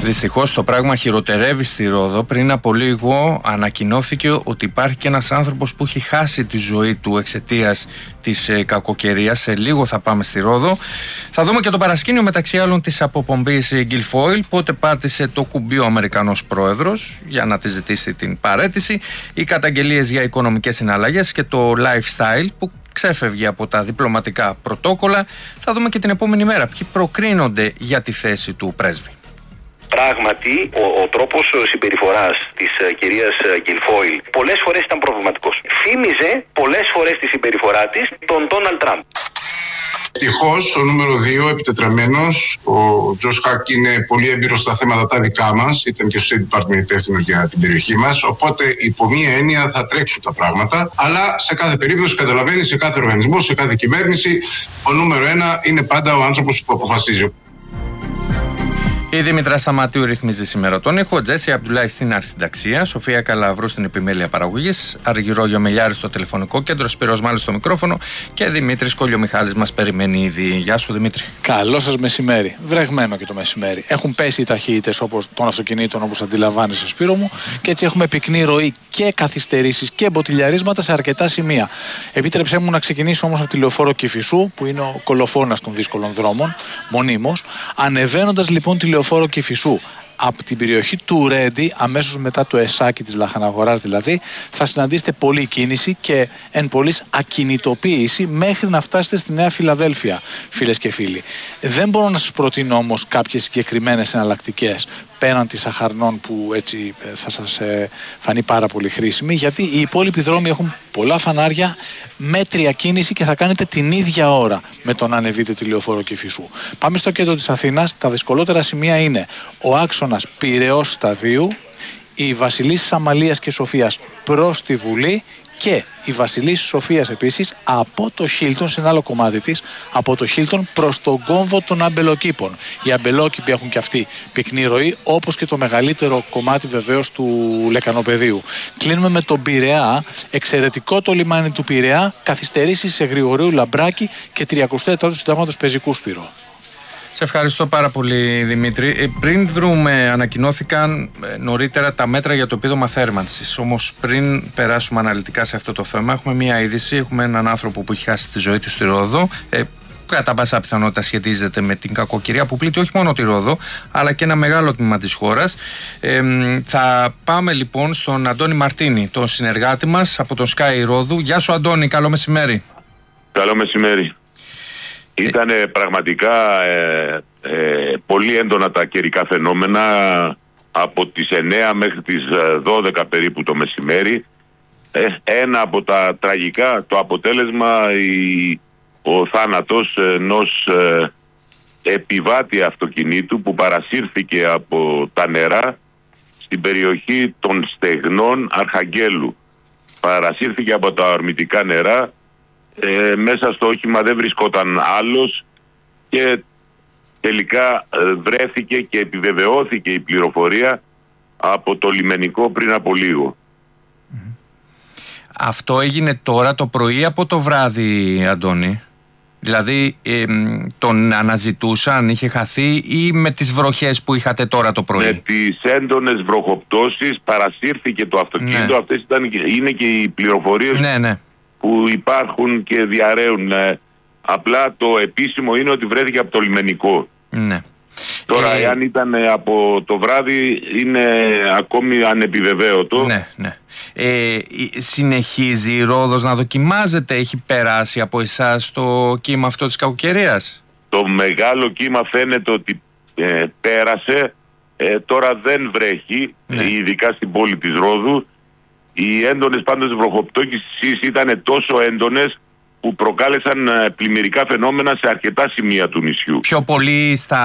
Δυστυχώς το πράγμα χειροτερεύει στη Ρόδο. Πριν από λίγο ανακοινώθηκε ότι υπάρχει και ένας άνθρωπος που έχει χάσει τη ζωή του εξαιτίας της κακοκαιρίας. Σε λίγο θα πάμε στη Ρόδο. Θα δούμε και το παρασκήνιο μεταξύ άλλων της αποπομπής Guilfoyle. Πότε πάτησε το κουμπί ο Αμερικανός πρόεδρος για να τη ζητήσει την παραίτηση. Οι καταγγελίες για οικονομικές συναλλαγές και το lifestyle που ξέφευγε από τα διπλωματικά πρωτόκολλα. Θα δούμε και την επόμενη μέρα ποιοι προκρίνονται για τη θέση του πρέσβη. Πράγματι, ο τρόπος συμπεριφοράς της κυρίας Guilfoyle πολλές φορές ήταν προβληματικός. Θύμιζε πολλές φορές τη συμπεριφορά της τον Ντόναλντ Τραμπ. Ευτυχώς, ο νούμερο 2, επιτετραμένος, ο Τζος Χακ είναι πολύ έμπειρος στα θέματα τα δικά μας. Ήταν και στο State Department υπεύθυνος για την περιοχή μας. Οπότε, υπό μία έννοια, θα τρέξουν τα πράγματα. Αλλά σε κάθε περίπτωση, καταλαβαίνει, σε κάθε οργανισμό, σε κάθε κυβέρνηση, ο νούμερο 1 είναι πάντα ο άνθρωπος που αποφασίζει. Η Δήμητρα Σταματίου ρυθμίζει σήμερα τον ήχο, Τζέσι Αμπτουλάη στην αρχισυνταξία, Σοφία Καλαβρού στην επιμέλεια παραγωγής, Αργυρόγειο Μελιάρη στο τηλεφωνικό κέντρο, Σπύρος Μάλης στο μικρόφωνο και Δημήτρης Κολιομιχάλης μας περιμένει ήδη. Γεια σου Δημήτρη. Καλό σας μεσημέρι. Βρεγμένο και το μεσημέρι. Έχουν πέσει οι ταχύτητες των αυτοκινήτων όπως αντιλαμβάνεσαι, Σπύρο μου, και έτσι έχουμε πυκνή ροή και καθυστερήσεις και μποτιλιαρίσματα σε αρκετά σημεία. Επίτρεψέ μου να ξεκινήσω όμως από τη λεωφόρο Κηφισού, που είναι ο κολοφώνας των δύσκολων δρόμων, μονίμως. Ανεβαίνοντας λοιπόν τη λεωφόρο Κηφισού από την περιοχή του Ρέντι, αμέσως μετά το Εσάκι της Λαχαναγοράς δηλαδή, θα συναντήσετε πολλή κίνηση και εν πολλής ακινητοποίηση μέχρι να φτάσετε στη Νέα Φιλαδέλφια, φίλες και φίλοι. Δεν μπορώ να σας προτείνω όμως κάποιες συγκεκριμένες εναλλακτικές πέραν της Αχαρνών που έτσι θα σας φανεί πάρα πολύ χρήσιμη, γιατί οι υπόλοιποι δρόμοι έχουν πολλά φανάρια, μέτρια κίνηση και θα κάνετε την ίδια ώρα με το να ανεβείτε τη λεωφόρο Κηφισού. Πάμε στο κέντρο της Αθήνας. Τα δυσκολότερα σημεία είναι ο άξονας Πειραιώς Σταδίου, η Βασιλίσσης Αμαλίας και Σοφίας προς τη Βουλή και η Βασιλίσσης Σοφίας επίσης από το Χίλτον, σε ένα άλλο κομμάτι της, από το Χίλτον προς τον κόμβο των Αμπελοκήπων. Οι Αμπελόκηποι έχουν και αυτοί πυκνή ροή, όπως και το μεγαλύτερο κομμάτι βεβαίως του Λεκανοπεδίου. Κλείνουμε με τον Πειραιά. Εξαιρετικό το λιμάνι του Πειραιά, καθυστερήσεις σε Γρηγορίου Λαμπράκη και 34ου συντάγματος πεζικού, Σπύρο. Σε ευχαριστώ πάρα πολύ Δημήτρη. Πριν δρούμε, ανακοινώθηκαν νωρίτερα τα μέτρα για το επίδομα θέρμανσης. Όμως πριν περάσουμε αναλυτικά σε αυτό το θέμα, έχουμε μία είδηση. Έχουμε έναν άνθρωπο που έχει χάσει τη ζωή του στη Ρόδο. Κατά πάσα πιθανότητα σχετίζεται με την κακοκαιρία που πλήττει όχι μόνο τη Ρόδο, αλλά και ένα μεγάλο τμήμα της χώρας. Θα πάμε λοιπόν στον Αντώνη Μαρτίνη, τον συνεργάτη μας από τον Sky Ρόδου. Γεια σου Αντώνη, καλό μεσημέρι. Καλό μεσημέρι. Ήτανε πραγματικά πολύ έντονα τα καιρικά φαινόμενα από τις 9 μέχρι τις 12 περίπου το μεσημέρι. Ένα από τα τραγικά, το αποτέλεσμα, ο θάνατος ενός επιβάτη αυτοκινήτου που παρασύρθηκε από τα νερά στην περιοχή των Στεγνών Αρχαγγέλου. Παρασύρθηκε από τα ορμητικά νερά. Μέσα στο όχημα δεν βρισκόταν άλλος και τελικά βρέθηκε και επιβεβαιώθηκε η πληροφορία από το λιμενικό πριν από λίγο. Αυτό έγινε τώρα το πρωί από το βράδυ, Αντώνη? Δηλαδή τον αναζητούσαν, είχε χαθεί, ή με τις βροχές που είχατε τώρα το πρωί? Με τις έντονες βροχοπτώσεις παρασύρθηκε το αυτοκίνητο. Ναι. Αυτές είναι και οι πληροφορίες. Ναι. Που υπάρχουν και διαρρέουν. Απλά το επίσημο είναι ότι βρέθηκε από το λιμενικό. Ναι. Τώρα εάν ήταν από το βράδυ είναι ακόμη ανεπιβεβαίωτο. Ναι. Συνεχίζει η Ρόδος να δοκιμάζεται? Έχει περάσει από εσάς το κύμα αυτό της κακοκαιρίας? Το μεγάλο κύμα φαίνεται ότι πέρασε. Τώρα δεν βρέχει, ειδικά στην πόλη της Ρόδου. Οι έντονες πάντως βροχοπτώσεις ήταν τόσο έντονες που προκάλεσαν πλημμυρικά φαινόμενα σε αρκετά σημεία του νησιού. Πιο πολύ στα